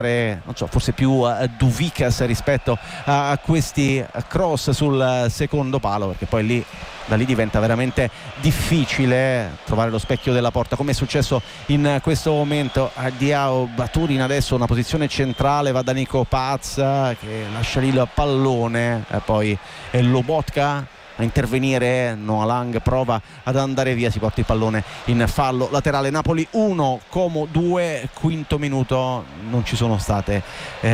non so, forse più Duvikas rispetto a questi cross sul secondo palo, perché poi da lì diventa veramente difficile trovare lo specchio della porta, come è successo in questo momento a Diao. Baturin adesso una posizione centrale, va da Nico Paz che lascia lì il pallone, poi è Lobotka a intervenire, Noah Lang prova ad andare via, si porta il pallone in fallo laterale. Napoli 1, Como 2, quinto minuto. Non ci sono stati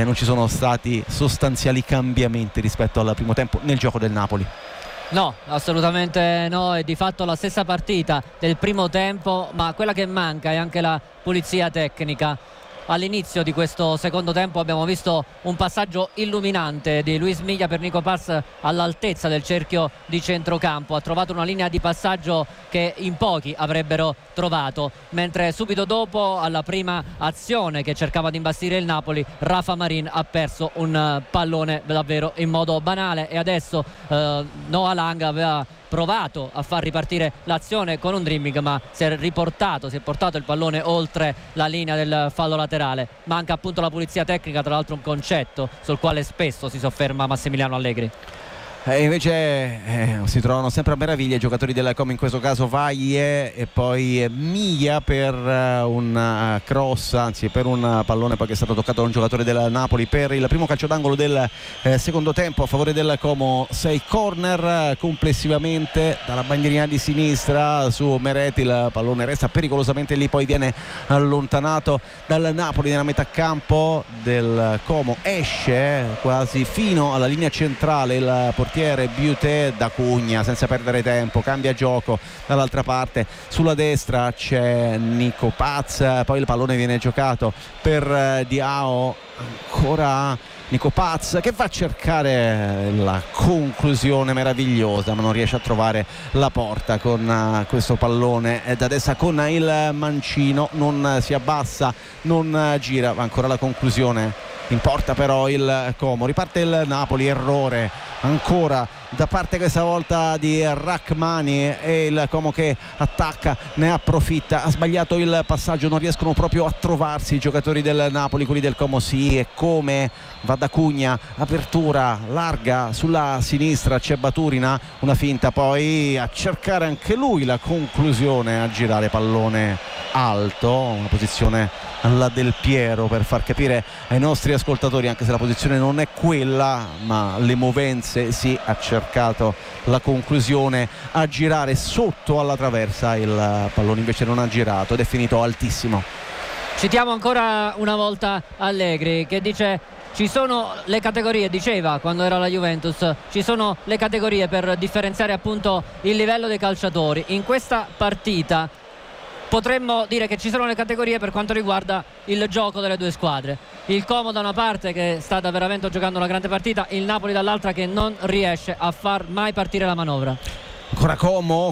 sostanziali cambiamenti rispetto al primo tempo nel gioco del Napoli. No, assolutamente no, è di fatto la stessa partita del primo tempo, ma quella che manca è anche la pulizia tecnica. All'inizio di questo secondo tempo abbiamo visto un passaggio illuminante di Luis Milla per Nico Paz all'altezza del cerchio di centrocampo. Ha trovato una linea di passaggio che in pochi avrebbero trovato, mentre subito dopo, alla prima azione che cercava di imbastire il Napoli, Rafa Marin ha perso un pallone davvero in modo banale. E adesso Noah Lang aveva provato a far ripartire l'azione con un dribbling, ma si è portato il pallone oltre la linea del fallo laterale. Manca appunto la pulizia tecnica, tra l'altro un concetto sul quale spesso si sofferma Massimiliano Allegri. Invece si trovano sempre a meraviglia i giocatori del Como, in questo caso Vaglie e poi Miglia per un cross, anzi per un pallone poi che è stato toccato da un giocatore del Napoli per il primo calcio d'angolo del secondo tempo a favore del Como. 6 corner complessivamente dalla bandierina di sinistra su Meret, il pallone resta pericolosamente lì, poi viene allontanato dal Napoli nella metà campo del Como, esce quasi fino alla linea centrale il portiere Buté, da Cugna senza perdere tempo cambia gioco dall'altra parte, sulla destra c'è Nico Paz, poi il pallone viene giocato per Diao, ancora Nico Paz che va a cercare la conclusione meravigliosa ma non riesce a trovare la porta con questo pallone da destra con il mancino, non si abbassa, non gira, ma ancora la conclusione in porta però il Como. Riparte il Napoli, errore ancora da parte questa volta di Rachmani e il Como che attacca, ne approfitta, ha sbagliato il passaggio, non riescono proprio a trovarsi i giocatori del Napoli, quelli del Como sì, e come va da Cugna, apertura larga sulla sinistra, c'è Baturina, una finta, poi a cercare anche lui la conclusione, a girare pallone alto, una posizione alla Del Piero per far capire ai nostri ascoltatori, anche se la posizione non è quella, ma le movenze sì, ha cercato la conclusione, a girare sotto alla traversa, il pallone invece non ha girato ed è finito altissimo. Citiamo ancora una volta Allegri che dice: ci sono le categorie, diceva quando era la Juventus, ci sono le categorie per differenziare appunto il livello dei calciatori. In questa partita potremmo dire che ci sono le categorie per quanto riguarda il gioco delle due squadre. Il Como da una parte che sta veramente giocando una grande partita, il Napoli dall'altra che non riesce a far mai partire la manovra. Ancora Como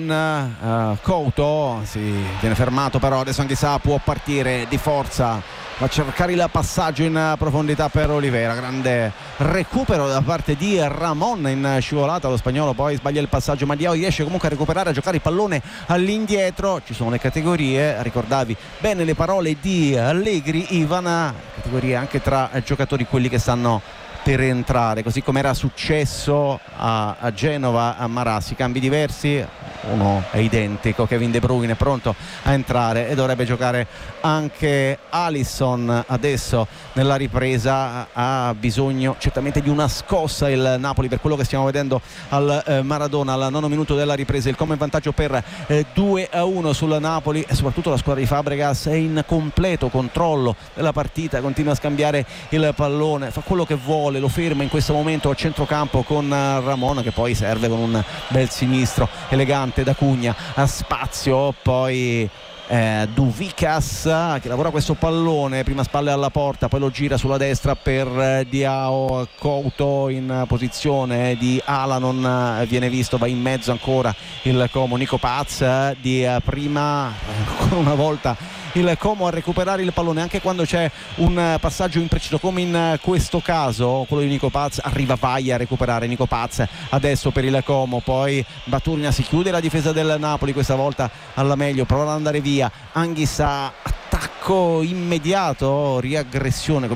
con Couto, si viene fermato però adesso Anghissà può partire di forza, va a cercare il passaggio in profondità per Oliveira, grande recupero da parte di Ramon in scivolata, lo spagnolo poi sbaglia il passaggio ma Diao riesce comunque a recuperare, a giocare il pallone all'indietro. Ci sono le categorie, ricordavi bene le parole di Allegri Ivan, categorie anche tra giocatori quelli che stanno per entrare, così come era successo a Genova, a Marassi, cambi diversi, uno è identico, Kevin De Bruyne è pronto a entrare e dovrebbe giocare anche Alisson adesso nella ripresa. Ha bisogno certamente di una scossa il Napoli per quello che stiamo vedendo al Maradona al 9° minuto della ripresa, il Como in vantaggio per 2-1 sul Napoli e soprattutto la squadra di Fabregas è in completo controllo della partita, continua a scambiare il pallone, fa quello che vuole, lo ferma in questo momento a centrocampo con Ramon che poi serve con un bel sinistro elegante da Cugna a spazio, poi Duvikas che lavora questo pallone, prima spalle alla porta, poi lo gira sulla destra per Diao, Couto in posizione di ala, non viene visto, va in mezzo ancora il Como, Nico Paz di prima, ancora una volta il Como a recuperare il pallone anche quando c'è un passaggio impreciso come in questo caso quello di Nico Paz, arriva Vaglia a recuperare Nico Paz adesso per il Como, poi Baturina, si chiude la difesa del Napoli questa volta alla meglio, prova ad andare via Anghissà, attacca attacco immediato, riaggressione